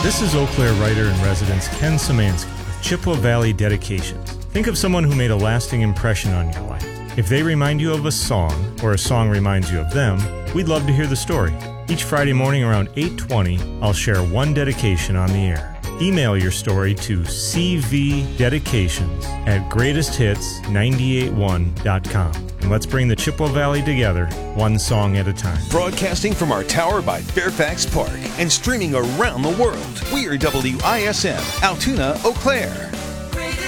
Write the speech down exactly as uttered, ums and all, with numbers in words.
This is Eau Claire writer-in-residence Ken Szymanski with Chippewa Valley Dedications. Think of someone who made a lasting impression on your life. If they remind you of a song, or a song reminds you of them, we'd love to hear the story. Each Friday morning around eight twenty, I'll share one dedication on the air. Email your story to c v dedications at greatest hits nine eight one dot com. And let's bring the Chippewa Valley together, one song at a time. Broadcasting from our tower by Fairfax Park and streaming around the world, we are W I S M, Altoona, Eau Claire.